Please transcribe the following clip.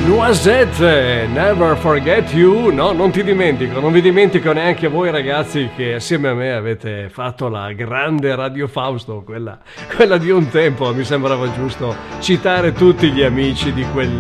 Noisette, Never Forget You. No, non ti dimentico, non vi dimentico neanche voi ragazzi che assieme a me avete fatto la grande Radio Fausto, quella di un tempo. Mi sembrava giusto citare tutti gli amici di